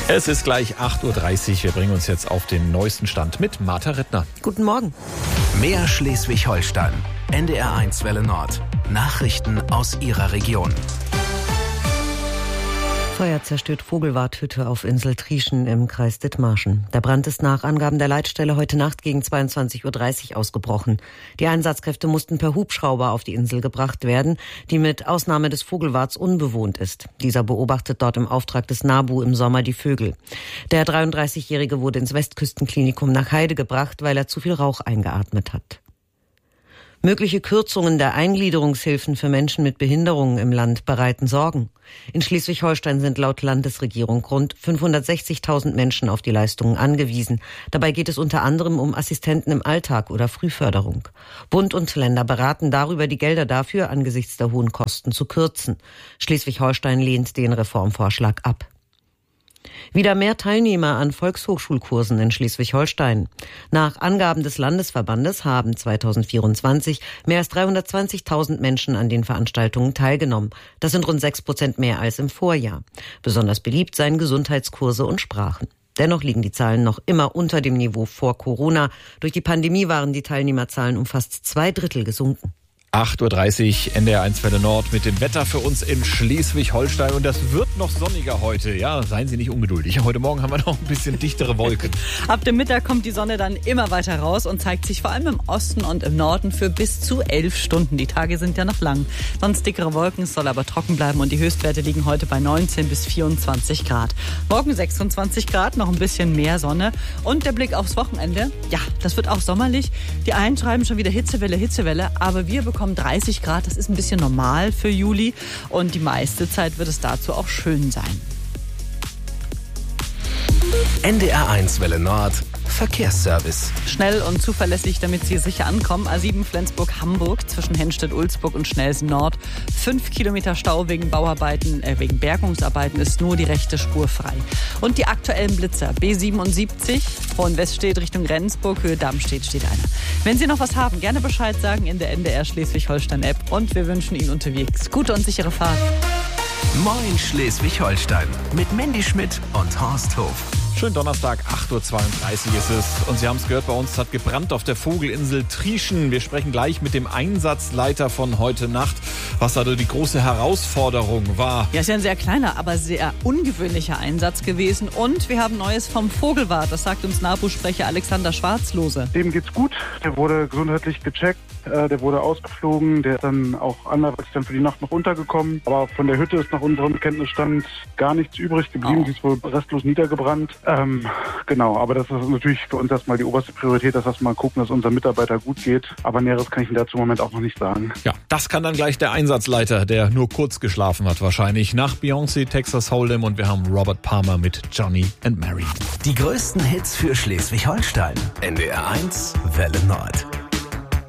Es ist gleich 8.30 Uhr. Wir bringen uns jetzt auf den neuesten Stand mit Martha Rittner. Guten Morgen. Mehr Schleswig-Holstein. NDR1 Welle Nord. Nachrichten aus Ihrer Region. Feuer zerstört Vogelwarthütte auf Insel Trieschen im Kreis Dithmarschen. Der Brand ist nach Angaben der Leitstelle heute Nacht gegen 22.30 Uhr ausgebrochen. Die Einsatzkräfte mussten per Hubschrauber auf die Insel gebracht werden, die mit Ausnahme des Vogelwarts unbewohnt ist. Dieser beobachtet dort im Auftrag des NABU im Sommer die Vögel. Der 33-Jährige wurde ins Westküstenklinikum nach Heide gebracht, weil er zu viel Rauch eingeatmet hat. Mögliche Kürzungen der Eingliederungshilfen für Menschen mit Behinderungen im Land bereiten Sorgen. In Schleswig-Holstein sind laut Landesregierung rund 560.000 Menschen auf die Leistungen angewiesen. Dabei geht es unter anderem um Assistenten im Alltag oder Frühförderung. Bund und Länder beraten darüber, die Gelder dafür angesichts der hohen Kosten zu kürzen. Schleswig-Holstein lehnt den Reformvorschlag ab. Wieder mehr Teilnehmer an Volkshochschulkursen in Schleswig-Holstein. Nach Angaben des Landesverbandes haben 2024 mehr als 320.000 Menschen an den Veranstaltungen teilgenommen. Das sind rund 6% mehr als im Vorjahr. Besonders beliebt seien Gesundheitskurse und Sprachen. Dennoch liegen die Zahlen noch immer unter dem Niveau vor Corona. Durch die Pandemie waren die Teilnehmerzahlen um fast 2/3 gesunken. 8.30 Uhr, NDR1 Welle Nord mit dem Wetter für uns in Schleswig-Holstein. Und das wird noch sonniger heute. Ja, seien Sie nicht ungeduldig. Heute Morgen haben wir noch ein bisschen dichtere Wolken. Ab dem Mittag kommt die Sonne dann immer weiter raus und zeigt sich vor allem im Osten und im Norden für bis zu 11 Stunden. Die Tage sind ja noch lang. Sonst dickere Wolken, es soll aber trocken bleiben und die Höchstwerte liegen heute bei 19 bis 24 Grad. Morgen 26 Grad, noch ein bisschen mehr Sonne. Und der Blick aufs Wochenende, ja, das wird auch sommerlich. Die einen schreiben schon wieder Hitzewelle, Hitzewelle, aber wir bekommen 30 Grad, das ist ein bisschen normal für Juli und die meiste Zeit wird es dazu auch schön sein. NDR1 Welle Nord. Verkehrsservice. Schnell und zuverlässig, damit Sie sicher ankommen. A7 Flensburg-Hamburg zwischen Hennstedt-Ulzburg und Schnelsen Nord. 5 Kilometer Stau wegen Bauarbeiten, wegen Bergungsarbeiten ist nur die rechte Spur frei. Und die aktuellen Blitzer. B77, Hohenweststedt Richtung Rendsburg, Höhe Darmstedt steht einer. Wenn Sie noch was haben, gerne Bescheid sagen in der NDR Schleswig-Holstein-App. Und wir wünschen Ihnen unterwegs gute und sichere Fahrt. Moin Schleswig-Holstein mit Mandy Schmidt und Horst Hof. Schönen Donnerstag, 8.32 Uhr ist es. Und Sie haben es gehört, bei uns hat gebrannt auf der Vogelinsel Trieschen. Wir sprechen gleich mit dem Einsatzleiter von heute Nacht, was da die große Herausforderung war. Ja, ist ja ein sehr kleiner, aber sehr ungewöhnlicher Einsatz gewesen. Und wir haben Neues vom Vogelwart. Das sagt uns NABU-Sprecher Alexander Schwarzlose. Dem geht's gut. Der wurde gesundheitlich gecheckt. Der wurde ausgeflogen. Der ist dann auch anderweitig dann für die Nacht noch untergekommen. Aber von der Hütte ist nach unserem Kenntnisstand gar nichts übrig geblieben. Sie ist wohl restlos niedergebrannt. Genau, aber das ist natürlich für uns erstmal die oberste Priorität, dass wir mal gucken, dass unserem Mitarbeiter gut geht. Aber Näheres kann ich Ihnen dazu im Moment auch noch nicht sagen. Ja, das kann dann gleich der Einsatzleiter, der nur kurz geschlafen hat wahrscheinlich. Nach Beyoncé, Texas Hold'em und wir haben Robert Palmer mit Johnny and Mary. Die größten Hits für Schleswig-Holstein. NDR1 Welle Nord.